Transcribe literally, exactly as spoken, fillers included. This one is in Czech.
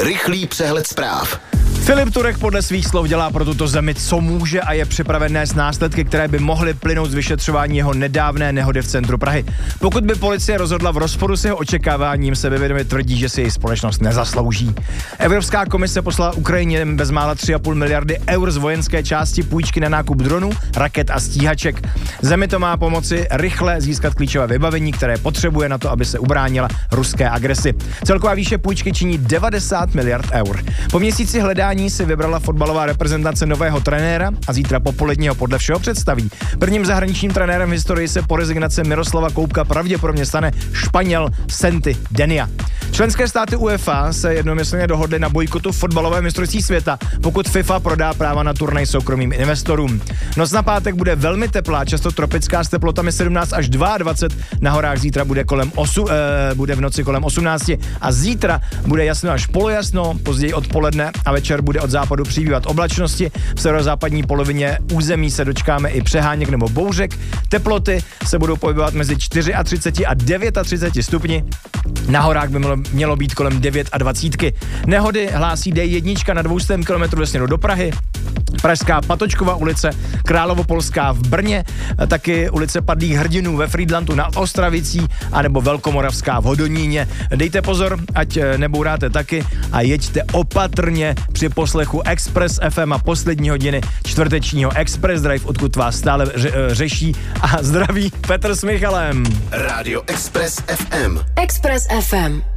Rychlý přehled zpráv. Filip Turek podle svých slov dělá pro tuto zemi, co může a je připraven nést následky, které by mohly plynout z vyšetřování jeho nedávné nehody v centru Prahy. Pokud by policie rozhodla v rozporu s jeho očekáváním, sebevědomě tvrdí, že si její společnost nezaslouží. Evropská komise poslala Ukrajině bezmála tři a půl miliardy eur z vojenské části půjčky na nákup dronů, raket a stíhaček. Zemi to má pomoci rychle získat klíčové vybavení, které potřebuje na to, aby se ubránila ruské agresi. Celková výše půjčky činí devadesát miliard eur. Po měsíci hledání si vybrala fotbalová reprezentace nového trenéra a zítra popoledního podle všeho představí. Prvním zahraničním trenérem v historii se po rezignaci Miroslava Koupka pravděpodobně stane Španěl Santi Denia. Členské státy UEFA se jednomyslně dohodly na bojkotu fotbalové mistrovství světa, pokud FIFA prodá práva na turnaj soukromým investorům. Noc na pátek bude velmi teplá, často tropická s teplotami sedmnáct až dvacet dva, na horách zítra bude kolem osm, eh, bude v noci kolem osmnáct a zítra bude jasno až polojasno, později odpoledne a večer bude od západu přibývat oblačnosti. V severozápadní polovině území se dočkáme i přeháněk nebo bouřek. Teploty se budou pohybovat mezi třicet čtyři a třicet devět stupni. Na horách by mělo, mělo být kolem dvacet devět. Nehody hlásí D jedna na dvě stě kilometrů ve směru do Prahy. Pražská Patočkova ulice, Královopolská v Brně, taky ulice Padlých hrdinů ve Frýdlantu nad Ostravicí a nebo Velkomoravská v Hodoníně. Dejte pozor, ať nebouráte taky a jeďte opatrně při poslechu Express F M a poslední hodiny čtvrtečního Express Drive, odkud vás stále ře- řeší a zdraví Petr s Michalem. Rádio Express F M. Express F M.